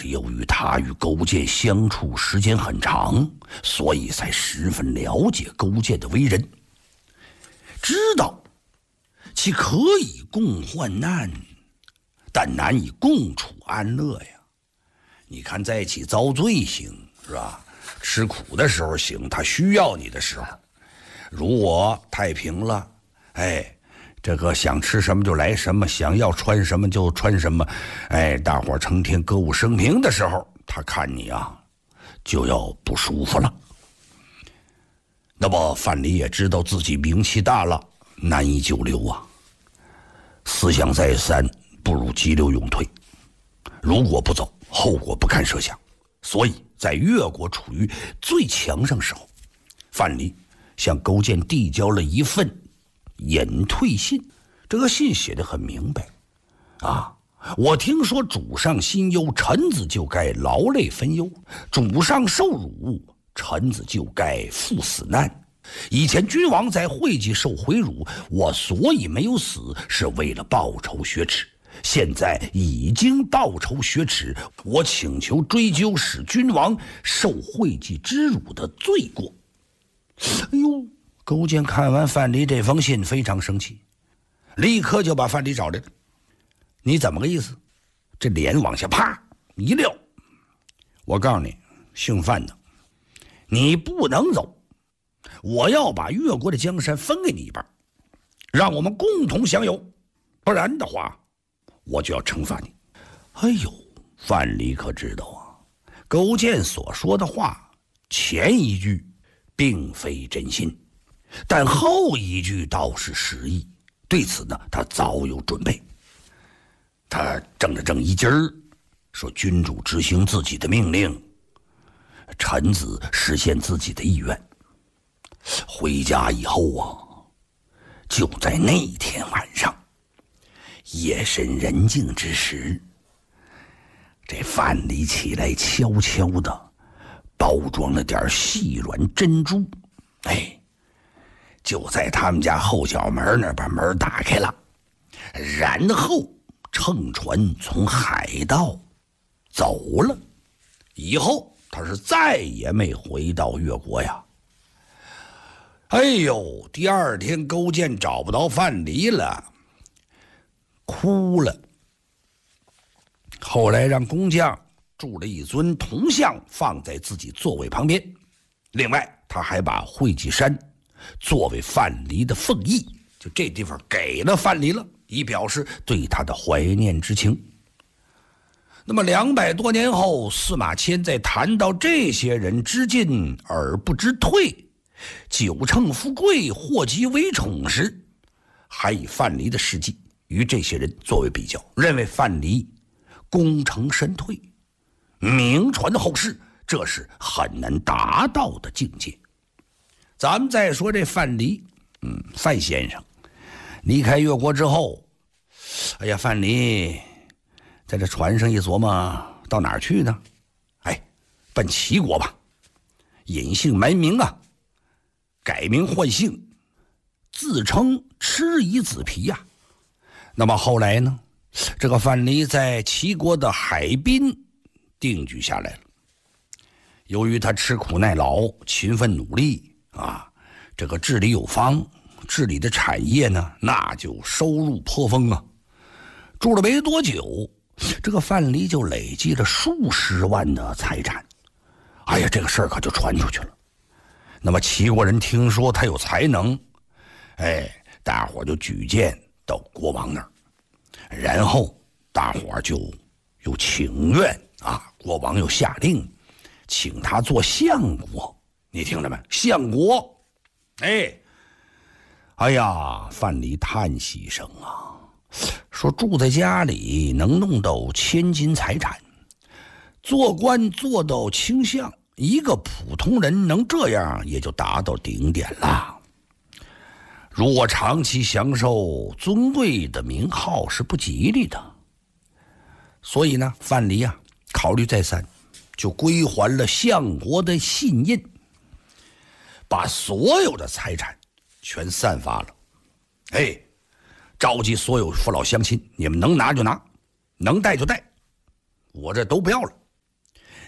由于他与勾践相处时间很长，所以才十分了解勾践的为人，知道其可以共患难，但难以共处安乐呀。你看，在一起遭罪行是吧？吃苦的时候行，他需要你的时候，如果太平了，这个想吃什么就来什么，想要穿什么就穿什么，大伙成天歌舞升平的时候，他看你啊就要不舒服了。那么范蠡也知道自己名气大了，难以久留啊，思想再三，不如急流勇退。如果不走，后果不堪设想。所以在越国处于最强盛时候，范蠡向勾践递交了一份隐退信。这个信写得很明白啊，我听说主上心忧，臣子就该劳累分忧；主上受辱，臣子就该赴死难。以前君王在会稽受回辱，我所以没有死，是为了报仇雪耻。现在已经报仇雪耻，我请求追究使君王受会稽之辱的罪过。哎呦，勾践看完范蠡这封信非常生气，立刻就把范蠡找来了。你怎么个意思？这脸往下啪一撂。我告诉你，姓范的，你不能走，我要把越国的江山分给你一半，让我们共同享有，不然的话我就要惩罚你。哎呦，范蠡可知道啊，勾践所说的话前一句并非真心，但后一句倒是实意。对此呢，他早有准备。他正了正衣襟儿，说：君主执行自己的命令，臣子实现自己的意愿。回家以后啊，就在那天晚上，夜深人静之时，这范蠡起来悄悄的包装了点细软珍珠，就在他们家后角门那儿把门打开了，然后乘船从海盗走了。以后他是再也没回到越国呀。哎呦，第二天勾践找不到范蠡了，哭了。后来让工匠铸了一尊铜像放在自己座位旁边，另外他还把会稽山作为范蠡的凤翼，就这地方给了范蠡了，以表示对他的怀念之情。那么200多年后，司马迁在谈到这些人之进而不知退，久乘富贵，祸及为宠时，还以范蠡的事迹与这些人作为比较，认为范蠡功成身退，名传后世，这是很难达到的境界。咱们再说这范蠡，范先生离开越国之后，范蠡在这船上一琢磨，到哪儿去呢？奔齐国吧，隐姓埋名啊，改名换姓，自称蚩夷子皮呀。那么后来呢，这个范蠡在齐国的海滨定居下来了。由于他吃苦耐劳，勤奋努力啊，这个治理有方，治理的产业呢，那就收入颇丰啊。住了没多久，这个范蠡就累积了数十万的财产。这个事儿可就传出去了。那么齐国人听说他有才能，大伙就举荐到国王那儿，然后大伙就又请愿啊，国王又下令请他做相国。你听着没？相国。范蠡叹息声啊，说住在家里能弄到千金财产，做官做到卿相，一个普通人能这样也就达到顶点了。如果长期享受尊贵的名号是不吉利的。所以呢，范蠡考虑再三，就归还了相国的信印，把所有的财产全散发了。召集所有父老乡亲，你们能拿就拿，能带就带，我这都不要了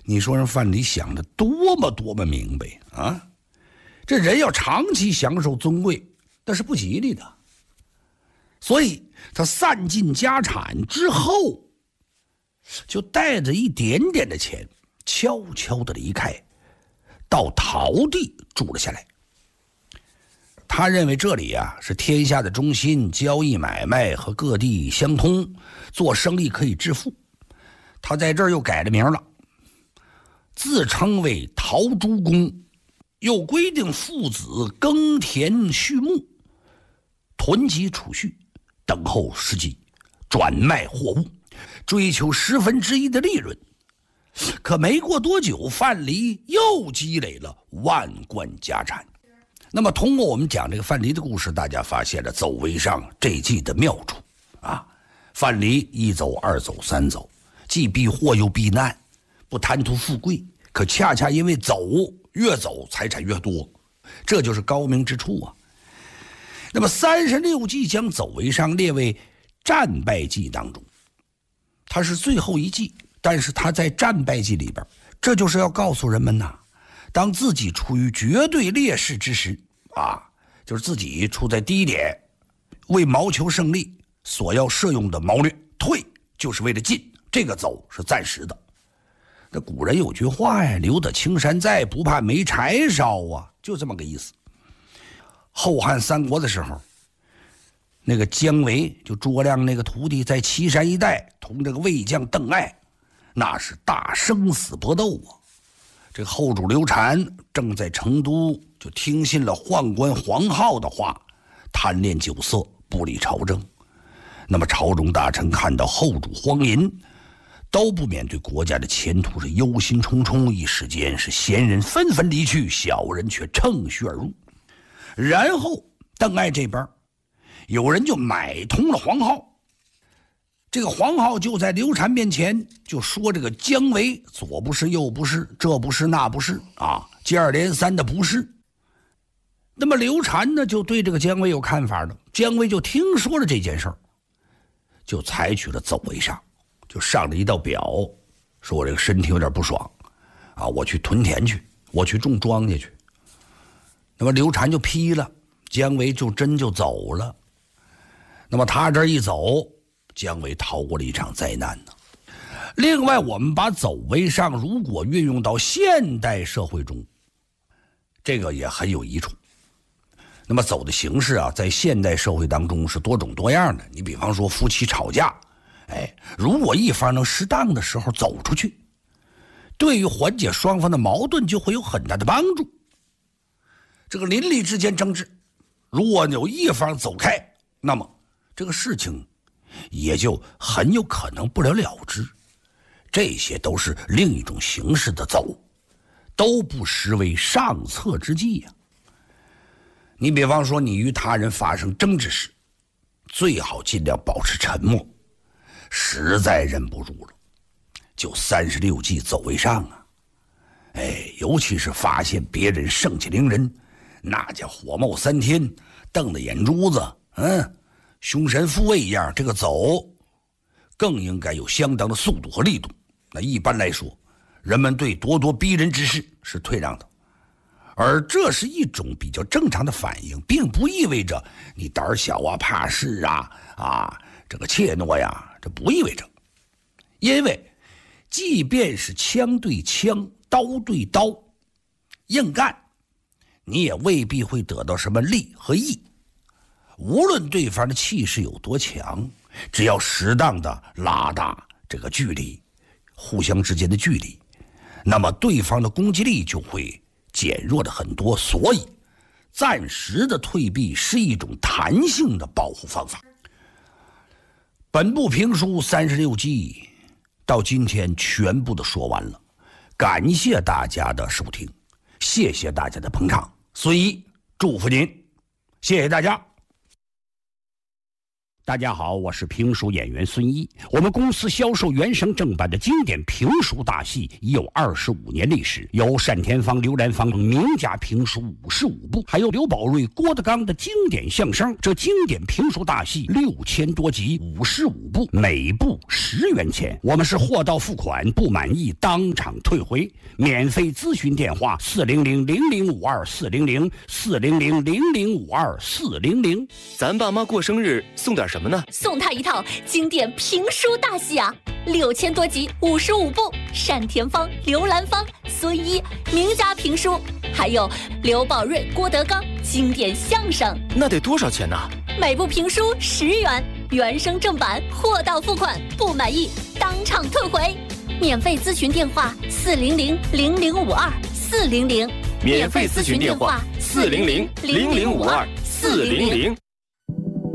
你说人范蠡想的多么明白啊！这人要长期享受尊贵，那是不吉利的。所以他散尽家产之后，就带着一点点的钱，悄悄地离开，到陶地住了下来。他认为这里啊是天下的中心，交易买卖和各地相通，做生意可以致富。他在这儿又改了名了，自称为陶朱公，又规定父子耕田畜牧，囤积储蓄，等候时机，转卖货物，追求1/10的利润。可没过多久，范蠡又积累了万贯家产。那么通过我们讲这个范蠡的故事，大家发现了走为上这计的妙处啊！范蠡一走二走三走，既避祸又避难，不贪图富贵，可恰恰因为越走财产越多，这就是高明之处啊。那么36计将走为上列为战败计当中，它是最后一计，但是它在战败计里边，这就是要告诉人们呐，当自己处于绝对劣势之时啊，就是自己处在低点，为谋求胜利所要设用的谋略，退就是为了进，这个走是暂时的。那古人有句话呀，留得青山在，不怕没柴烧啊，就这么个意思。后汉三国的时候，那个姜维就卓亮那个徒弟，在岐山一带同这个魏将邓艾，那是大生死搏斗啊。这个后主刘禅正在成都，就听信了宦官黄皓的话，贪恋酒色，不理朝政。那么朝中大臣看到后主荒淫，都不免对国家的前途是忧心忡忡，一时间是贤人纷纷离去，小人却乘虚而入。然后邓艾这边有人就买通了黄皓，这个黄皓就在刘禅面前就说这个姜维左不是右不是，这不是那不是啊，接二连三的不是。那么刘禅呢就对这个姜维有看法了，姜维就听说了这件事儿，就采取了走为上，就上了一道表，说我这个身体有点不爽啊，我去屯田去，我去种庄稼去。那么刘禅就批了，姜维就真就走了。那么他这一走，姜维逃过了一场灾难呢。另外，我们把走为上如果运用到现代社会中，这个也很有益处。那么走的形式啊，在现代社会当中是多种多样的。你比方说夫妻吵架，如果一方能适当的时候走出去，对于缓解双方的矛盾就会有很大的帮助。这个邻里之间争执，如果有一方走开，那么这个事情也就很有可能不了了之。这些都是另一种形式的走，都不失为上策之计呀。你比方说你与他人发生争执时，最好尽量保持沉默，实在忍不住了，就36计走为上啊。尤其是发现别人盛气凌人，那叫火冒三天，瞪得眼珠子凶神附位一样，这个走更应该有相当的速度和力度。那一般来说，人们对咄咄逼人之事是退让的，而这是一种比较正常的反应，并不意味着你胆小啊、怕事啊、这个怯懦呀，这不意味着。因为即便是枪对枪、刀对刀，硬干，你也未必会得到什么利和益。无论对方的气势有多强，只要适当的拉大这个距离，互相之间的距离，那么对方的攻击力就会减弱了很多。所以暂时的退避是一种弹性的保护方法。本部评书36计到今天全部的说完了，感谢大家的收听，谢谢大家的捧场，所以祝福您，谢谢大家。 大家好，我是评书演员孙一。我们公司销售原声正版的经典评书大戏已有25年历史，有单田芳、刘兰芳等名家评书55部，还有刘宝瑞、郭德纲的经典相声。这经典评书大戏6000多集，55部，每部10元钱。我们是货到付款，不满意当场退回。免费咨询电话400-0052-400，400-0052-400。 咱爸妈过生日送点什么呢？ 送他一套经典评书大戏啊，6000多集，55部，单田芳、刘兰芳、孙一名家评书，还有刘宝瑞、郭德纲经典相声。 那得多少钱呢？ 每部评书10元，原声正版，货到付款，不满意当场退回。免费咨询电话400-0052-400， 免费咨询电话400-0052-400。